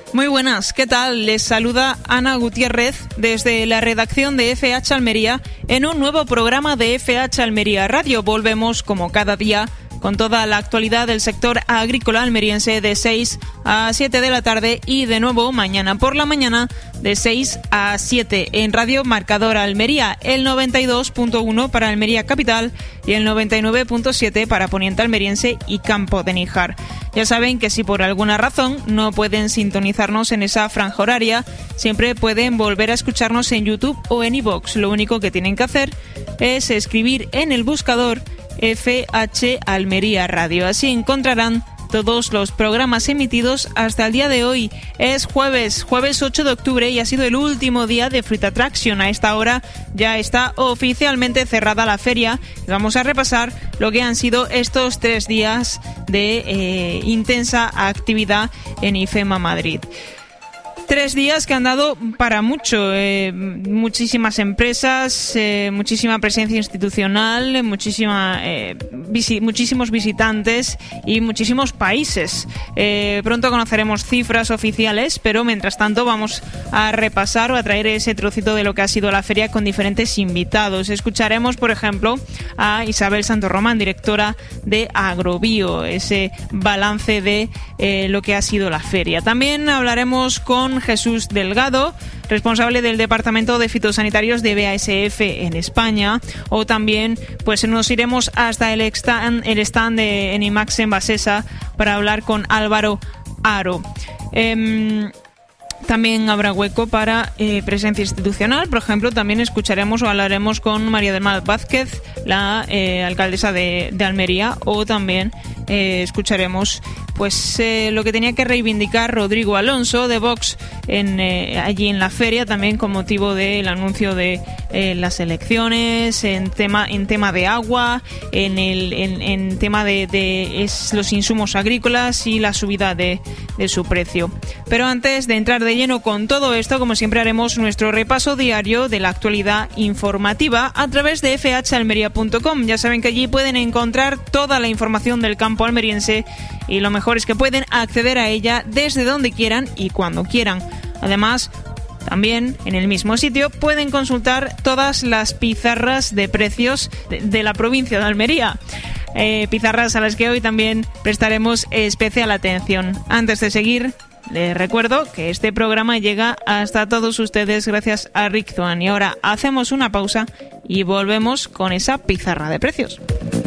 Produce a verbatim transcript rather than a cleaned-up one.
Muy buenas, ¿qué tal? Les saluda Ana Gutiérrez desde la redacción de F H Almería en un nuevo programa de F H Almería Radio. Volvemos como cada día con toda la actualidad del sector agrícola almeriense de seis a siete de la tarde y de nuevo mañana por la mañana de seis a siete en Radio Marcador Almería, el noventa y dos punto uno para Almería Capital y el noventa y nueve punto siete para Poniente Almeriense y Campo de Níjar. Ya saben que si por alguna razón no pueden sintonizarnos en esa franja horaria, siempre pueden volver a escucharnos en YouTube o en iVoox. Lo único que tienen que hacer es escribir en el buscador F H Almería Radio. Así encontrarán todos los programas emitidos hasta el día de hoy. Es jueves, jueves ocho de octubre y ha sido el último día de Fruit Attraction. A esta hora ya está oficialmente cerrada la feria y vamos a repasar lo que han sido estos tres días de eh, intensa actividad en IFEMA Madrid. Tres días que han dado para mucho, eh, muchísimas empresas, eh, muchísima presencia institucional, muchísima, eh, visi- muchísimos visitantes y muchísimos países. Eh, pronto conoceremos cifras oficiales, pero mientras tanto vamos a repasar o a traer ese trocito de lo que ha sido la feria con diferentes invitados. Escucharemos, por ejemplo, a Isabel Santorromán, directora de Agrobio, ese balance de eh, lo que ha sido la feria. También hablaremos con Jesús Delgado, responsable del Departamento de Fitosanitarios de B A S F en España, o también pues nos iremos hasta el stand, el stand de Enimax en Basesa para hablar con Álvaro Aro. Eh, También habrá hueco para eh, presencia institucional. Por ejemplo, también escucharemos o hablaremos con María del Mar Vázquez, la eh, alcaldesa de, de Almería, o también eh, escucharemos pues eh, lo que tenía que reivindicar Rodrigo Alonso de Vox en, eh, allí en la feria, también con motivo del anuncio de eh, las elecciones, en tema en tema de agua, en el en, en tema de, de es, los insumos agrícolas y la subida de, de su precio. Pero antes de entrar de lleno con todo esto, como siempre haremos nuestro repaso diario de la actualidad informativa a través de f h almería punto com. Ya saben que allí pueden encontrar toda la información del campo almeriense y lo mejor es que pueden acceder a ella desde donde quieran y cuando quieran. Además, también en el mismo sitio pueden consultar todas las pizarras de precios de, de la provincia de Almería. Eh, pizarras a las que hoy también prestaremos especial atención. Antes de seguir, les recuerdo que este programa llega hasta todos ustedes gracias a Rick Zuan. Y ahora hacemos una pausa y volvemos con esa pizarra de precios.